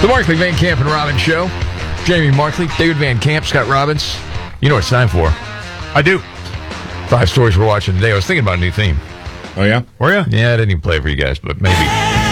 The Markley, Van Camp, and Robbins Show. Jamie Markley, David Van Camp, Scott Robbins. You know what it's time for. I do. 5 stories we're watching today. I was thinking about a new theme. Oh, yeah? Were you? Yeah, I didn't even play it for you guys, but maybe.